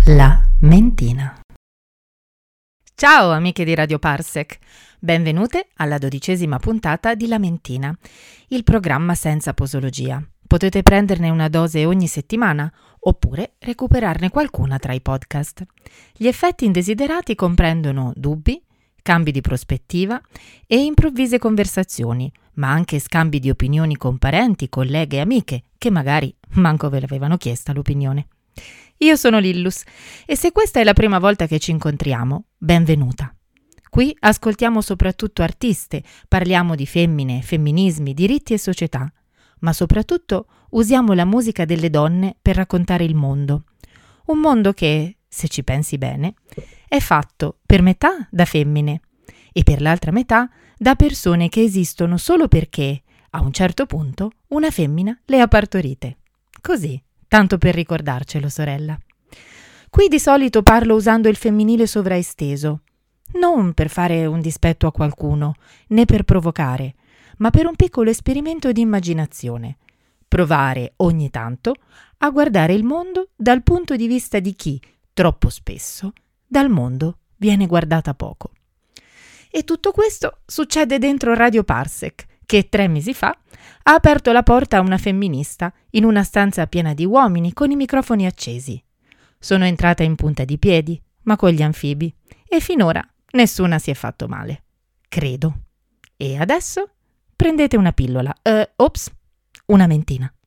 La mentina. Ciao amiche di Radio Parsec, benvenute alla 12ª puntata di La mentina, il programma senza posologia. Potete prenderne una dose ogni settimana oppure recuperarne qualcuna tra i podcast. Gli effetti indesiderati comprendono dubbi, cambi di prospettiva e improvvise conversazioni, ma anche scambi di opinioni con parenti, colleghe e amiche che magari manco ve l'avevano chiesta l'opinione. Io sono Lillus e se questa è la prima volta che ci incontriamo, benvenuta. Qui ascoltiamo soprattutto artiste, parliamo di femmine, femminismi, diritti e società, ma soprattutto usiamo la musica delle donne per raccontare il mondo. Un mondo che, se ci pensi bene, è fatto per metà da femmine e per l'altra metà da persone che esistono solo perché, a un certo punto, una femmina le ha partorite. Così. Tanto per ricordarcelo, sorella. Qui di solito parlo usando il femminile sovraesteso, non per fare un dispetto a qualcuno, né per provocare, ma per un piccolo esperimento di immaginazione. Provare ogni tanto a guardare il mondo dal punto di vista di chi, troppo spesso, dal mondo viene guardata poco. E tutto questo succede dentro Radio Parsec, che 3 mesi fa ha aperto la porta a una femminista in una stanza piena di uomini con i microfoni accesi. Sono entrata in punta di piedi, ma con gli anfibi, e finora nessuna si è fatto male. Credo. E adesso prendete una pillola, una mentina.